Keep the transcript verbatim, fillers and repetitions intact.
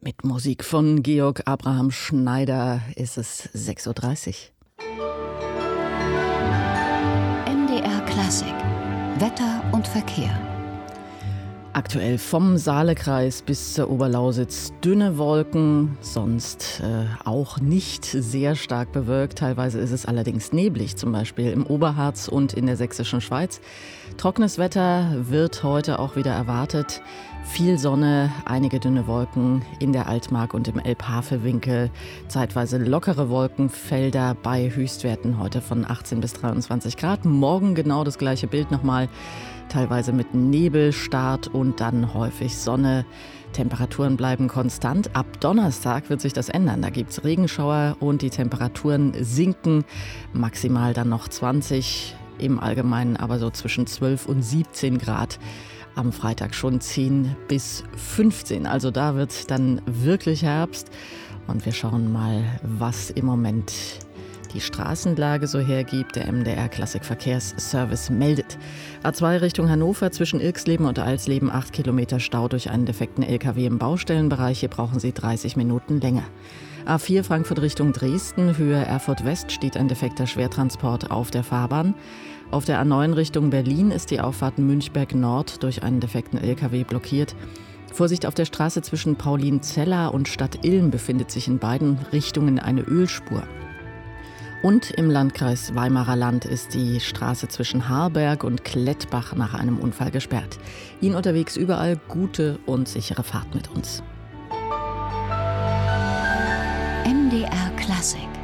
Mit Musik von Georg Abraham Schneider ist es sechs Uhr dreißig. M D R Klassik. Wetter und Verkehr. Aktuell vom Saalekreis bis zur Oberlausitz dünne Wolken, sonst äh, auch nicht sehr stark bewölkt. Teilweise ist es allerdings neblig, zum Beispiel im Oberharz und in der sächsischen Schweiz. Trockenes Wetter wird heute auch wieder erwartet. Viel Sonne, einige dünne Wolken in der Altmark und im Elbhavelwinkel. Zeitweise lockere Wolkenfelder bei Höchstwerten heute von achtzehn bis dreiundzwanzig Grad. Morgen genau das gleiche Bild nochmal. Teilweise mit Nebelstart und dann häufig Sonne. Temperaturen bleiben konstant. Ab Donnerstag wird sich das ändern. Da gibt es Regenschauer und die Temperaturen sinken. Maximal dann noch zwanzig, im Allgemeinen aber so zwischen zwölf und siebzehn Grad. Am Freitag schon zehn bis fünfzehn. Also da wird dann wirklich Herbst. Und wir schauen mal, was im Moment die Straßenlage so hergibt. Der M D R Klassikverkehrsservice meldet. A zwei Richtung Hannover zwischen Irxleben und Alsleben acht Kilometer Stau durch einen defekten L K W im Baustellenbereich. Hier brauchen Sie dreißig Minuten länger. A vier Frankfurt Richtung Dresden, Höhe Erfurt West steht ein defekter Schwertransport auf der Fahrbahn. Auf der A neun Richtung Berlin ist die Auffahrt Münchberg Nord durch einen defekten L K W blockiert. Vorsicht auf der Straße zwischen Paulinzella und Stadt Ilm befindet sich in beiden Richtungen eine Ölspur. Und im Landkreis Weimarer Land ist die Straße zwischen Harberg und Klettbach nach einem Unfall gesperrt. Ihnen unterwegs überall gute und sichere Fahrt mit uns. M D R Klassik.